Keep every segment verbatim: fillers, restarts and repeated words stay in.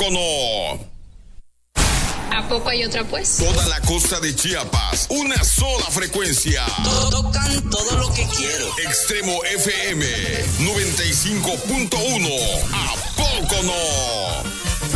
poco no? ¿A poco hay otra pues? Toda la costa de Chiapas, una sola frecuencia. Tocan todo lo que quiero. Extremo F M noventa y cinco punto uno. ¿A poco no?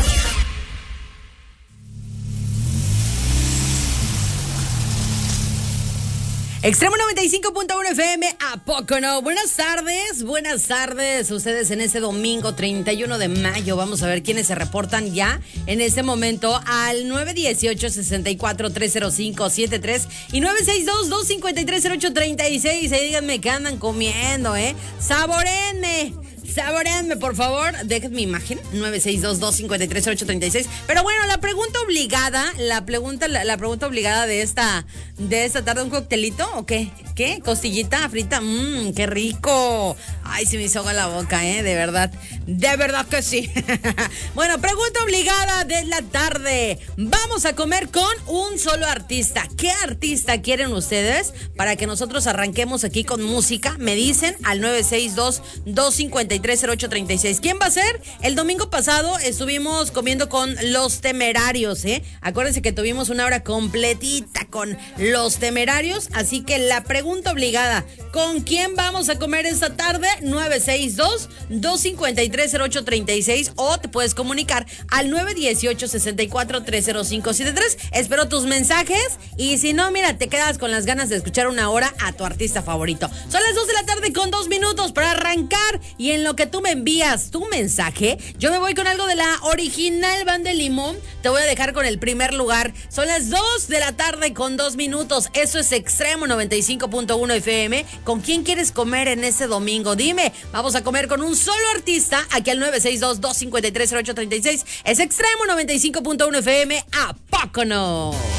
Extremo noventa y cinco punto uno F M, ¿a poco no? Buenas tardes, buenas tardes. Ustedes en este domingo treinta y uno de mayo. Vamos a ver quiénes se reportan ya en este momento al nueve uno ocho, seis cuatro, tres cero cinco, siete tres y nueve seis dos, dos cinco tres, cero ocho tres seis. Ahí díganme qué andan comiendo, ¿eh? ¡Saborenme! Saboreanme, por favor. Déjenme mi imagen. nueve seis dos, dos cinco tres, cero ocho tres seis. Pero bueno, la pregunta obligada, la pregunta, la, la pregunta obligada de esta, de esta tarde, ¿un coctelito o qué? ¿Qué? ¿Costillita frita? Mmm, qué rico. Ay, se me hizo agua la boca, ¿eh? De verdad. De verdad que sí. Bueno, pregunta obligada de la tarde. Vamos a comer con un solo artista. ¿Qué artista quieren ustedes para que nosotros arranquemos aquí con música? Me dicen al nueve seis dos, dos cinco tres, cero ocho tres seis. ¿Quién va a ser? El domingo pasado estuvimos comiendo con Los Temerarios, ¿eh? Acuérdense que tuvimos una hora completita con Los Temerarios, así que la pregunta obligada, ¿con quién vamos a comer esta tarde? nueve seis dos, dos cinco tres, cero ocho tres seis o te puedes comunicar al nueve uno ocho, seis cuatro, tres cero cinco, siete tres. Espero tus mensajes y si no, mira, te quedas con las ganas de escuchar una hora a tu artista favorito. Son las dos de la tarde con dos minutos para arrancar y en lo que tú me envías tu mensaje, yo me voy con algo de la original Banda de Limón. Te voy a dejar con el primer lugar. Son las dos de la tarde con dos minutos. Eso es Extremo noventa y cinco punto uno F M. ¿Con quién quieres comer en este domingo? Dime, vamos a comer con un solo artista aquí al nueve seis dos, dos cinco tres, cero ocho tres seis. Es Extremo noventa y cinco punto uno F M. ¿A poco no?